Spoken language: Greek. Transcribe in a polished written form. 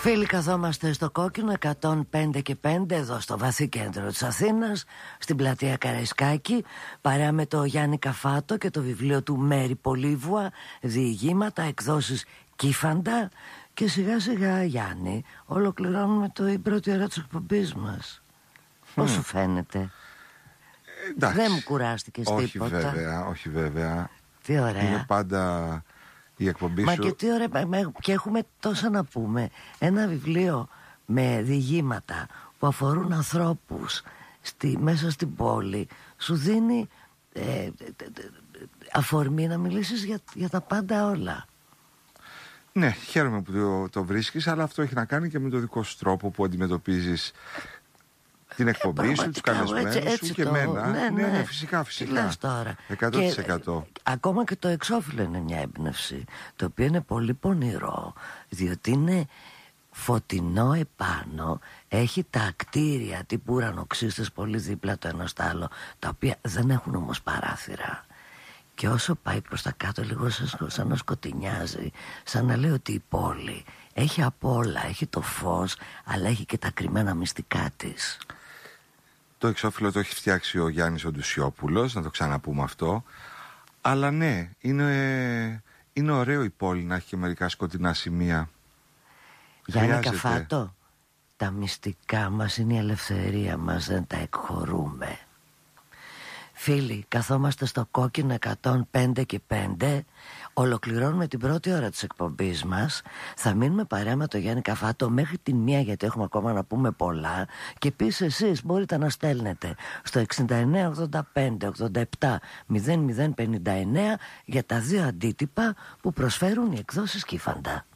Φίλοι, καθόμαστε στο Κόκκινο 105 και 5 εδώ στο βαθύ κέντρο της Αθήνας, στην πλατεία Καραϊσκάκη, παρέα με το Γιάννη Καφάτο και το βιβλίο του Μέρη Πολύβουα, διηγήματα, εκδόσεις Κύφαντα. Και σιγά σιγά, Γιάννη, ολοκληρώνουμε η πρώτη ώρα της εκπομπής μας. Πώς σου φαίνεται? Εντάξει. Δεν μου κουράστηκες τίποτα? Όχι βέβαια. Τι ωραία. Είναι πάντα η εκπομπή σου. Και τι ωραία. Και έχουμε τόσα να πούμε. Ένα βιβλίο με διηγήματα που αφορούν ανθρώπους μέσα στην πόλη σου δίνει αφορμή να μιλήσεις για τα πάντα όλα. Ναι, χαίρομαι που το βρίσκεις, αλλά αυτό έχει να κάνει και με το δικό σου τρόπο που αντιμετωπίζεις την εκπομπή σου, τους καλεσμένους σου και εμένα. Ναι, φυσικά. Τι λες τώρα? 100%. Ακόμα και το εξώφυλλο είναι μια έμπνευση, το οποίο είναι πολύ πονηρό, διότι είναι φωτεινό επάνω, έχει τα ακτήρια τύπου ουρανοξύστες πολύ δίπλα το ένα στο άλλο, τα οποία δεν έχουν όμως παράθυρα. Και όσο πάει προς τα κάτω λίγο σαν να σκοτεινιάζει, σαν να λέει ότι η πόλη έχει απ' όλα, έχει το φως, αλλά έχει και τα κρυμμένα μυστικά της. Το εξώφυλλο το έχει φτιάξει ο Γιάννης ο Ντουσιόπουλος, να το ξαναπούμε αυτό. Αλλά ναι, είναι ωραίο η πόλη να έχει και μερικά σκοτεινά σημεία. Γιάννη Καφάτο, τα μυστικά μας είναι η ελευθερία μας, δεν τα εκχωρούμε. Φίλοι, καθόμαστε στο Κόκκινο 105 και 5. Ολοκληρώνουμε την πρώτη ώρα της εκπομπής μας. Θα μείνουμε παρέα με το Γιάννη Καφάτο μέχρι την 1, γιατί έχουμε ακόμα να πούμε πολλά. Και επίσης εσείς μπορείτε να στέλνετε στο 69 85 87 00 59 για τα 2 αντίτυπα που προσφέρουν οι εκδόσεις Κύφαντα.